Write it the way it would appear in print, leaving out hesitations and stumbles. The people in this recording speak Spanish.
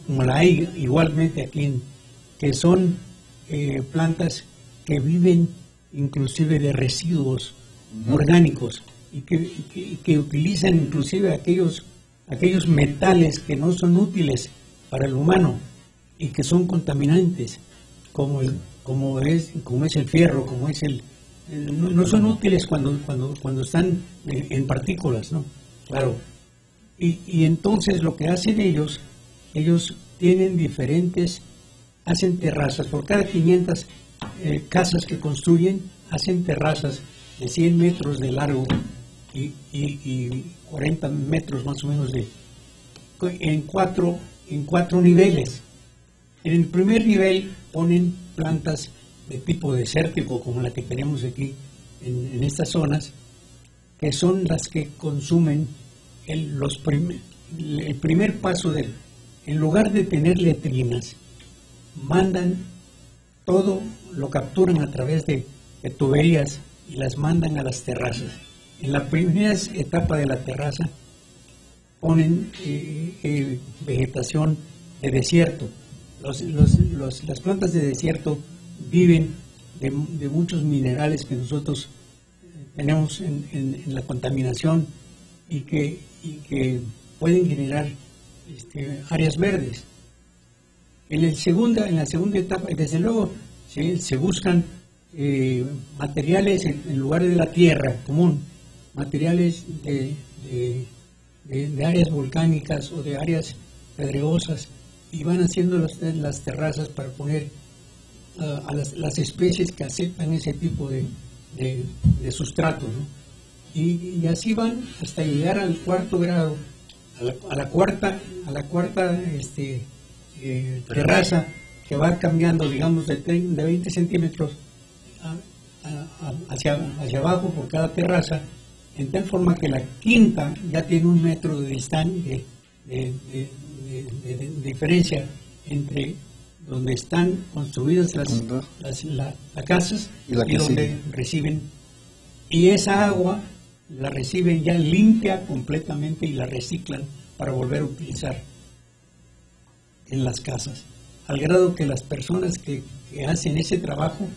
como la hay igualmente aquí, que son plantas que viven inclusive de residuos orgánicos y que utilizan inclusive aquellos metales que no son útiles para el humano y que son contaminantes, como es el fierro, no son útiles cuando están en partículas, ¿no? Claro. Y entonces lo que hacen ellos tienen hacen terrazas. Por cada 500 casas que construyen, hacen terrazas de 100 metros de largo y 40 metros más o menos en cuatro niveles. En el primer nivel ponen plantas de tipo desértico, como la que tenemos aquí en estas zonas, que son las que consumen el primer paso en lugar de tener letrinas, mandan todo, lo capturan a través de tuberías y las mandan a las terrazas. En la primera etapa de la terraza ponen vegetación de desierto. Las plantas de desierto viven de muchos minerales que nosotros tenemos en la contaminación y que pueden generar áreas verdes. En la segunda etapa, desde luego, se buscan materiales en lugar de la tierra común, materiales de áreas volcánicas o de áreas pedregosas, y van haciendo las terrazas para poner a las especies que aceptan ese tipo de sustrato, ¿no? Y así van hasta llegar al cuarto grado, a la cuarta terraza, que va cambiando, digamos, de 20 centímetros hacia abajo por cada terraza, en tal forma que la quinta ya tiene 1 metro de distancia, de diferencia entre donde están construidas las casas y donde reciben. Y esa agua la reciben ya limpia completamente y la reciclan para volver a utilizar en las casas, al grado que las personas que hacen ese trabajo